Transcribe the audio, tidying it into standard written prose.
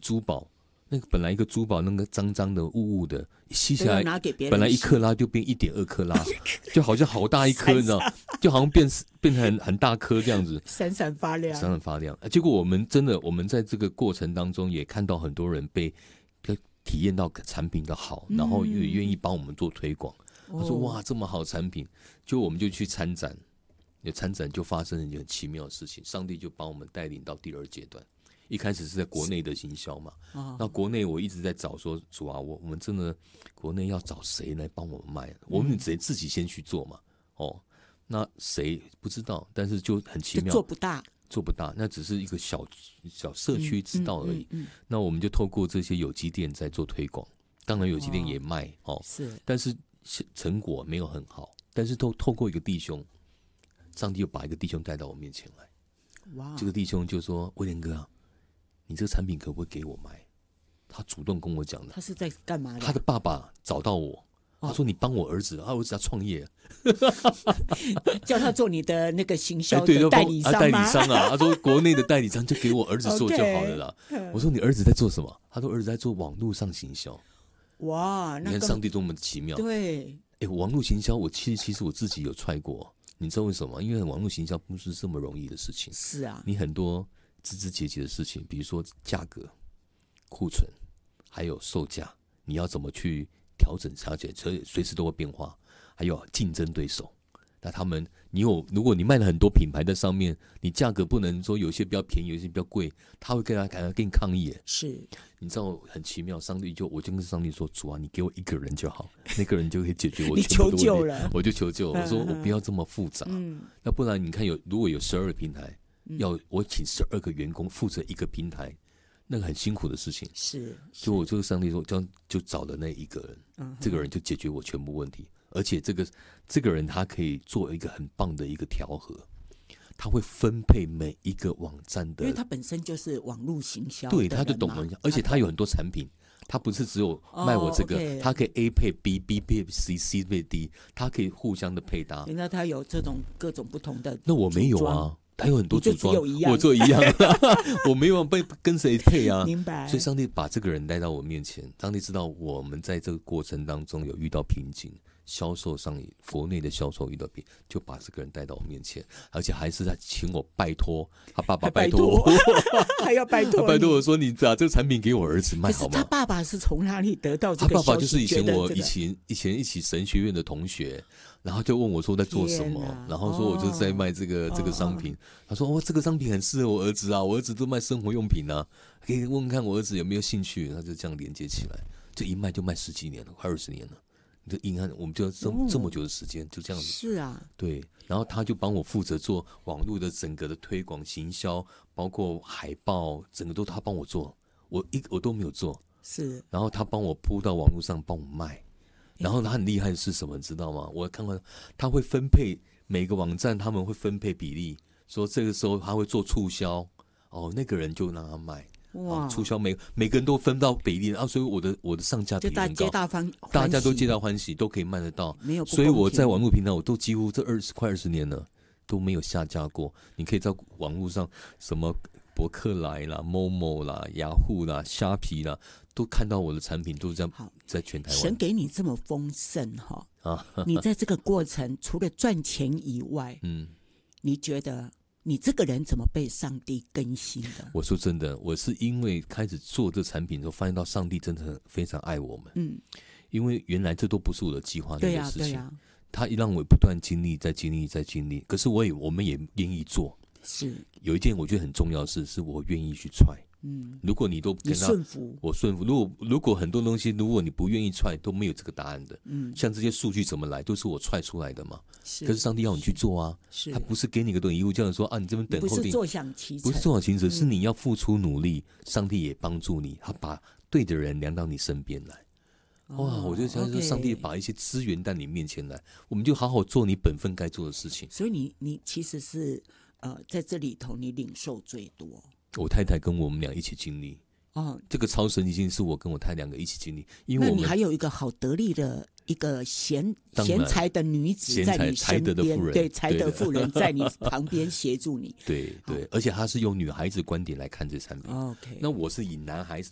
珠宝，那个本来一个珠宝那个脏脏的、雾雾的，吸起来拿给别人本来1克拉就变1.2克拉，就好像好大一颗，你知道，就好像变成很大颗这样子， 闪闪发亮， 闪闪发亮。结果我们在这个过程当中也看到很多人被体验到产品的好，然后也愿意帮我们做推广。他说：“哇，这么好产品！”就我们就去参展，参展就发生了一件很奇妙的事情，上帝就帮我们带领到第2阶段。一开始是在国内的行销嘛，那国内我一直在找说，主啊，我们真的国内要找谁来帮我们卖？我们自己先去做嘛。那谁不知道？但是就很奇妙， 做不大， 那只是一个小社区知道而已。那我们就透过这些有机店在做推广，当然有机店也卖是， 但是成果没有很好。但是透过一个弟兄，上帝又把一个弟兄带到我面前来。哇！这个弟兄就说：“威廉哥啊，你这个产品可不可以给我买？”他主动跟我讲的。 他是在干嘛的？ 他的爸爸找到我。他说：“你帮我儿子，儿子要创业， 叫他做你的那个行销的代理商吗？” 代理商啊，他说国内的代理商就给我儿子做就好了啦。我说：“你儿子在做什么？”他说：“儿子在做网络上行销。” 哇， 你看上帝多么奇妙！ 对， 网络行销，其实我自己有踹过，你知道为什么吗？因为网络行销不是这么容易的事情。 是啊， 你很多枝枝节节的事情，比如说价格、库存，还有售价，你要怎么去调整差价，随时都会变化，还有竞争对手。那如果你卖了很多品牌在上面，你价格不能说有些比较便宜，有些比较贵，他会跟你抗议。 是， 你知道很奇妙，我就跟上帝说：“主啊，你给我一个人就好，那个人就可以解决我全部的问题。”你求救了，我就求救，我说我不要这么复杂。那不然你看如果有12个平台，要我请12个员工负责一个平台。那个很辛苦的事情，就我上帝说，就找了那一个人，这个人就解决我全部问题，而且这个人他可以做一个很棒的一个调和，他会分配每一个网站的， 因为他本身就是网络行销， 对，他就懂了，而且他有很多产品，他不是只有卖我这个，他可以 A 配 B，B 配 C，C 配 D， 他可以互相的配搭。 那他有这种各种不同的， 那我没有啊。他有很多组装， 我做一样，我没有跟谁配啊。 明白。 所以上帝把这个人带到我面前，上帝知道我们在这个过程当中有遇到瓶颈，销售上国内的销售遇到瓶颈，就把这个人带到我面前，而且还是在请我拜托他爸爸，拜托我， 还要拜托我说你把这个产品给我儿子卖好吗？ 可是他爸爸是从哪里得到这个消息？ 他爸爸就是以前一起神学院的同学。然后就问我说在做什么，然后说我就是在卖这个商品。他说这个商品很适合我儿子啊，我儿子都卖生活用品啊，可以问问看我儿子有没有兴趣。他就这样连接起来，就一卖就卖10几年了，快20年了。你就硬汉，我们就这么久的时间就这样子。 是啊， 对。然后他就帮我负责做网络的整个的推广行销，包括海报，整个都他帮我做，我都没有做。 是。 然后他帮我铺到网络上帮我卖。然后他很厉害的是什么，你知道吗？我看过他会分配每个网站，他们会分配比例，说这个时候他会做促销，那个人就让他卖，促销每个人都分到比例，所以我的上架比例很高，大家都皆大欢喜，都可以卖得到， 没有。 所以我在网络平台，我都几乎这快20年了都没有下架过。你可以在网络上什么博客来啦、Momo 啦、雅虎啦、虾皮啦。都看到我的产品，都在全台湾。 神给你这么丰盛你在这个过程除了赚钱以外，你觉得你这个人怎么被上帝更新的？我说真的，我是因为开始做这产品之后，发现到上帝真的非常爱我们。因为原来这都不是我的计划内的事情，他让我不断经历，再经历，再经历。可是我们也愿意做。 是有一件我觉得很重要的事，是我愿意去try。如果你都跟他，我顺服。如果很多东西，如果你不愿意踹，都没有这个答案的。像这些数据怎么来，都是我踹出来的嘛。可是上帝要你去做啊，他不是给你个等遗物，叫你说你这边等候定， 不是坐享其成， 不是坐享其成，是你要付出努力，上帝也帮助你，他把对的人量到你身边来。我就想说，上帝把一些资源带你面前来，我们就好好做你本分该做的事情。 所以你其实是在这里头你领受最多。 我太太跟我们俩一起经历这个超神已经是我跟我太太两个一起经历，因为那你还有一个好得力的一个贤才的女子在你身边，对，才德妇人在你旁边协助你。 对，而且她是用女孩子观点来看这产品。 OK， 那我是以男孩子